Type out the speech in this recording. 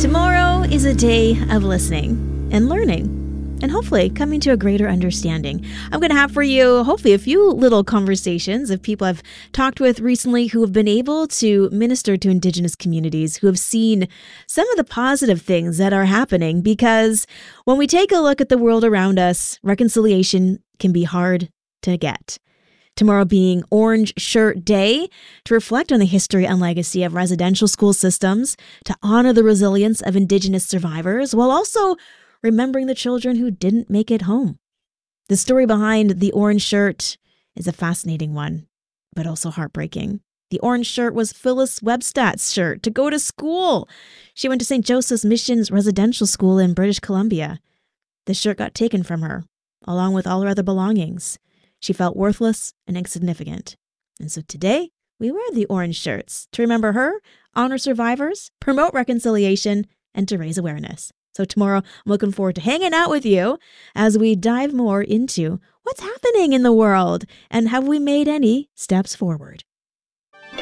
Tomorrow is a day of listening and learning, and hopefully coming to a greater understanding. I'm going to have for you, hopefully, a few little conversations of people I've talked with recently who have been able to minister to Indigenous communities, who have seen some of the positive things that are happening. Because when we take a look at the world around us, reconciliation can be hard to get. Tomorrow being Orange Shirt Day, to reflect on the history and legacy of residential school systems, to honor the resilience of Indigenous survivors, while also remembering the children who didn't make it home. The story behind the orange shirt is a fascinating one, but also heartbreaking. The orange shirt was Phyllis Webstad's shirt to go to school. She went to St. Joseph's Mission's residential school in British Columbia. The shirt got taken from her, along with all her other belongings. She felt worthless and insignificant. And so today, we wear the orange shirts to remember her, honor survivors, promote reconciliation, and to raise awareness. So tomorrow, I'm looking forward to hanging out with you as we dive more into what's happening in the world and have we made any steps forward.